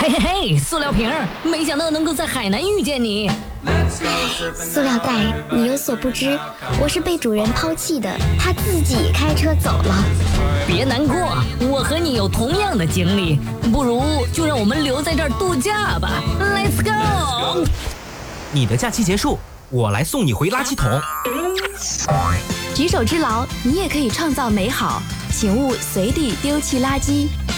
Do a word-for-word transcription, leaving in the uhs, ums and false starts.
嘿嘿嘿，塑料瓶，没想到能够在海南遇见你。 塑料袋，你有所不知，我是被主人抛弃的，他自己开车走了。 别难过，我和你有同样的经历，不如就让我们留在这儿度假吧。Let's go！ 你的假期结束，我来送你回垃圾桶。 举手之劳，你也可以创造美好，请勿随地丢弃垃圾。